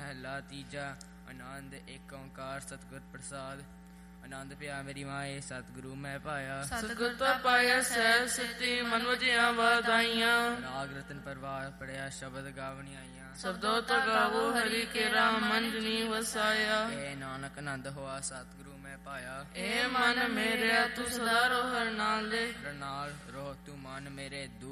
महला तीजा। आनंद एक ओंकार सतगुर प्रसाद। आनंद पिया मेरी माए सतगुरु मैं पाया। सतगुर तो पाया सहज सिद्धि मन वजिया वाधाइयां। राग रतन परवार पढ़िया शब्द गावनी आईया। शब्दों तो गावो हरि के राम मन जिनी वसाया। ए नानक आनंद होआ सतगुरु मैं पाया। ए मन मेरे तू सदा रो हर नाल दे। हर नाल रोह तू मन मेरे दूर।